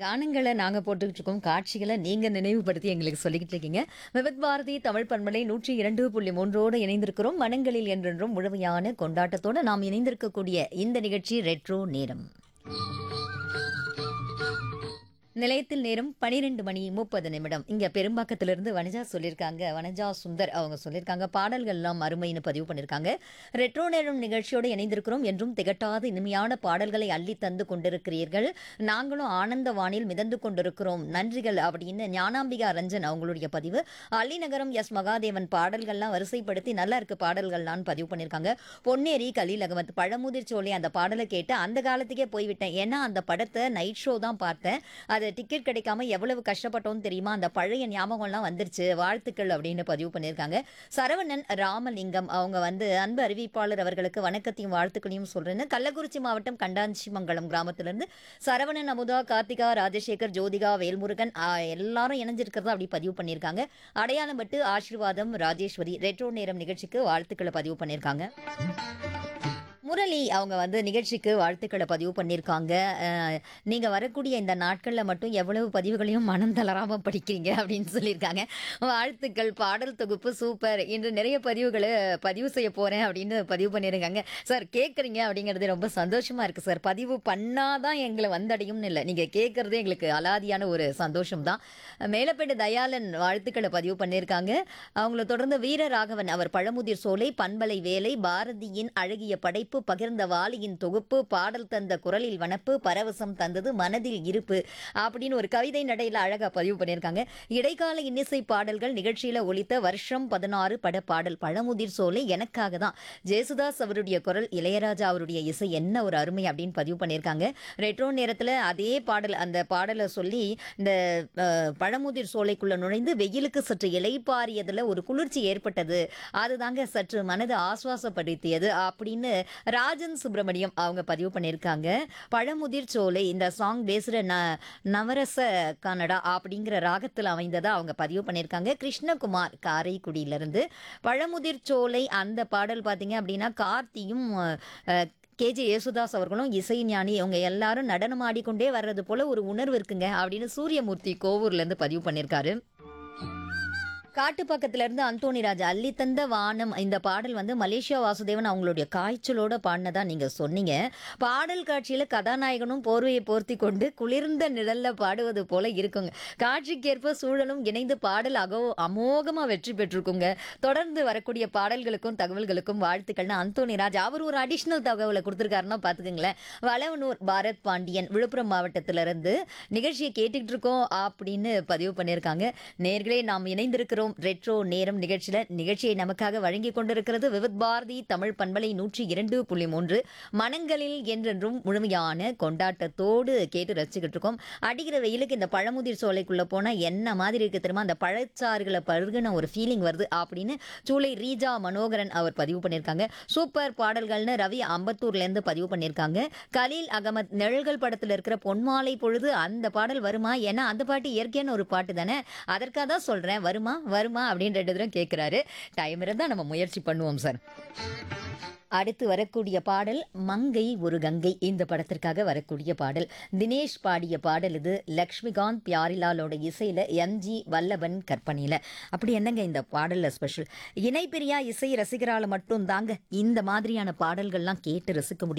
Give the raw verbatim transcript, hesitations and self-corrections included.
கானங்கள நாங்க போட்டுக்கிட்டு இருக்கோம். காட்சிகள நீங்க நினைவுபடுத்தி எங்களுக்கு சொல்லிக்கிட்டு இருக்கீங்க. விவித் பாரதி தமிழ் பண்பலை நூற்று இரண்டு புள்ளி மூன்றோடு இணைந்திருக்கிறோம். மனங்களில் என்றென்றும் முழுமையான கொண்டாட்டத்தோடு நாம் இணைந்திருக்கக்கூடிய இந்த நிகழ்ச்சி ரெட்ரோ நேரம். நிலையத்தில் நேரம் பன்னிரண்டு மணி முப்பது நிமிடம். இங்க பெரும்பாக்கத்திலிருந்து வனஜா சொல்லியிருக்காங்க. வனஜா சுந்தர் அவங்க சொல்லியிருக்காங்க. பாடல்கள்லாம் அருமைன்னு பதிவு பண்ணியிருக்காங்க. ரெட்ரோ நேரம் நிகழ்ச்சியோடு இணைந்திருக்கிறோம். என்றும் திகட்டாத இனிமையான பாடல்களை அள்ளி தந்து கொண்டிருக்கிறீர்கள். நாங்களும் ஆனந்த வானில் மிதந்து கொண்டிருக்கிறோம். நன்றிகள் அப்படின்னு ஞானாம்பிகா ரஞ்சன் அவங்களுடைய பதிவு. அள்ளிநகரம் எஸ் மகாதேவன் பாடல்கள்லாம் வரிசைப்படுத்தி நல்லா இருக்கு பாடல்கள்லாம் பதிவு பண்ணியிருக்காங்க. பொன்னேரி கலீல் அகமத் பழமுதிர் சோலை அந்த பாடலை கேட்டு அந்த காலத்துக்கே போய்விட்டேன். ஏன்னா அந்த படத்தை நைட் ஷோ தான் பார்த்தேன். அது டிக்கெட் கிடைக்காம எவ்வளவு கஷ்டப்பட்டோம்னு தெரியுமா? அந்த பழைய ஞாபகம்லாம் வந்துருச்சு. வாழ்த்துக்கள் அப்படின்னு பதிவு பண்ணியிருக்காங்க. சரவணன் ராமலிங்கம் அவங்க வந்து அன்பு அறிவிப்பாளர் அவர்களுக்கு வணக்கத்தையும் வாழ்த்துக்களையும் சொல்றேன்னு கள்ளக்குறிச்சி மாவட்டம் கண்டாஞ்சிமங்கலம் கிராமத்திலிருந்து சரவணன், அமுதா, கார்த்திகா, ராஜசேகர், ஜோதிகா, வேல்முருகன் ஆ, எல்லாரும் இணைஞ்சிருக்கிறதா அப்படி பதிவு பண்ணியிருக்காங்க. அடையாளம் பட்டு ஆசீர்வாதம் ராஜேஸ்வரி ரெட்ரோ நேரம் நிகழ்ச்சிக்கு வாழ்த்துக்களை பதிவு பண்ணியிருக்காங்க. முரளி அவங்க வந்து நிகழ்ச்சிக்கு வாழ்த்துக்களை பதிவு பண்ணியிருக்காங்க. அஹ், நீங்க வரக்கூடிய இந்த நாட்களில் மட்டும் எவ்வளவு பதிவுகளையும் மனம் தளராம படிக்கிறீங்க அப்படின்னு சொல்லியிருக்காங்க. வாழ்த்துக்கள். பாடல் தொகுப்பு சூப்பர். இன்று நிறைய பதிவுகளை பதிவு செய்ய போறேன் அப்படின்னு பதிவு பண்ணியிருக்காங்க. சார் கேட்குறீங்க அப்படிங்கிறது ரொம்ப சந்தோஷமா இருக்கு சார். பதிவு பண்ணாதான் எங்களை வந்தடையும்னு இல்லை, நீங்க கேட்கறதே எங்களுக்கு அலாதியான ஒரு சந்தோஷம் தான். மேலப்பேடு தயாளன் வாழ்த்துக்களை பதிவு பண்ணியிருக்காங்க. அவங்கள தொடர்ந்து வீரராகவன் அவர் பழமுதிர் சோலை பண்பலை வேலை பாரதியின் அழகிய படைப்பு பகிர்ந்த வாலியின் தொகுப்பு பாடல் தந்த குரலில் வனப்பு பரவசம் தந்தது மனதில் இருப்பு அப்படின்னு ஒரு கவிதை நடையில அழகா பதிவு பண்ணியிருக்காங்க. இடைக்கால இன்னிசை பாடல்கள் நிகழ்ச்சியில ஒலித்த வருஷம் பதினாறு பட பாடல் பழமுதிர் சோலை எனக்காக தான். ஜேசுதாஸ் அவருடைய குரல், இளையராஜா அவருடைய இசை என்ன ஒரு அருமை அப்படின்னு பதிவு பண்ணியிருக்காங்க. ரெட்ரோ நேரத்தில் அதே பாடல் அந்த பாடலை சொல்லி இந்த அஹ், பழமுதிர் சோலைக்குள்ள நுழைந்து வெயிலுக்கு சற்று இலைப்பாரியதுல ஒரு குளிர்ச்சி ஏற்பட்டது, அதுதாங்க சற்று மனதை ஆசுவாசப்படுத்தியது அப்படின்னு ராஜன் சுப்பிரமணியம் அவங்க பதிவு பண்ணியிருக்காங்க. பழமுதிர் சோலை இந்த சாங் பேசுகிற ந நவரச கன்னடா அப்படிங்கிற ராகத்தில் அமைந்ததா அவங்க பதிவு பண்ணியிருக்காங்க. கிருஷ்ணகுமார் காரைக்குடியிலிருந்து பழமுதிர் சோலை அந்த பாடல் பார்த்தீங்க அப்படின்னா கார்த்தியும் கேஜே யேசுதாஸ் அவர்களும் இசைஞானி அவங்க எல்லாரும் நடனம் ஆடிக்கொண்டே வர்றது போல ஒரு உணர்வு இருக்குங்க அப்படின்னு சூரியமூர்த்தி கோவூர்லேருந்து பதிவு பண்ணியிருக்காரு. காட்டு பக்கத்துல இருந்து அந்தோணி ராஜா அள்ளி தந்த வானம் இந்த பாடல் வந்து மலேசியா வாசுதேவன் அவங்களுடைய காய்ச்சலோட பாடினதா நீங்க சொன்னீங்க. பாடல் காட்சியில கதாநாயகனும் போர்வையை போர்த்தி கொண்டு குளிர்ந்த நிழல்ல பாடுவது போல இருக்குங்க. காட்சிக்கேற்ப சூழலும் இணைந்து பாடல் அகோ அமோகமா வெற்றி பெற்றிருக்குங்க. தொடர்ந்து வரக்கூடிய பாடல்களுக்கும் தகவல்களுக்கும் வாழ்த்துக்கள்னு அந்தோணி ராஜா அவர் ஒரு அடிஷ்னல் தகவலை கொடுத்துருக்காருன்னா பாத்துக்கோங்களேன். வளவனூர் பாரத் பாண்டியன் விழுப்புரம் மாவட்டத்திலிருந்து நிகழ்ச்சியை கேட்டுக்கிட்டு இருக்கோம் அப்படின்னு பதிவு பண்ணியிருக்காங்க. நேர்களே நாம் இணைந்திருக்கிறோம் ரெட்ரோ நேரம் நிகழ்ச்சியில. நிகழ்ச்சியை நமக்காக வழங்கி கொண்டிருக்கிறது விவித் பாரதி தமிழ் பண்பலை நூற்றி இரண்டு புள்ளி மூன்று. மனங்களில் என்றென்றும் முழுமையான கொண்டாட்டத்தோடு கேட்டு ரசிச்சுக்கிட்டு இருக்கோம். அடிக்கிற வெயிலுக்கு இந்த பழமுதிர் சோலைக்குள்ள போனா என்ன மாதிரி இருக்கு தெரியுமா? அந்த பழச்சாறுகளை பருகுன ஒரு ஃபீலிங் வருது அப்படின்னு சூளை ரீஜா மனோகரன் அவர் பதிவு பண்ணியிருக்காங்க. சூப்பர் பாடல்கள்னு ரவி அம்பத்தூர்ல இருந்து பதிவு பண்ணியிருக்காங்க. கலீல் அகமத் நிழல்கள் படத்துல இருக்கிற பொன்மாலை பொழுது அந்த பாடல் வருமா? ஏன்னா அந்த பாட்டு இயற்கையான ஒரு பாட்டு தானே, அதற்காக தான் சொல்றேன். வருமா வருமா அப்படின்னு ரெண்டு தடவை கேட்கிறாரு. டைம் இருந்தா நம்ம முயற்சி பண்ணுவோம் சார். அடுத்து வரக்கூடிய பாடல் மங்கை ஒரு கங்கை இந்த படத்திற்காக வரக்கூடிய பாடல். தினேஷ் பாடிய பாடல் இது. லக்ஷ்மிகாந்த் பியாரிலாலோட இசையில எம்ஜி வல்லபன் கற்பனையில. அப்படி என்னங்க இந்த பாடல்ல ஸ்பெஷல்? இணைப்பிரியா இசை ரசிகரால மட்டும் தாங்க இந்த மாதிரியான பாடல்கள்லாம் கேட்டு ரசிக்க முடியும்.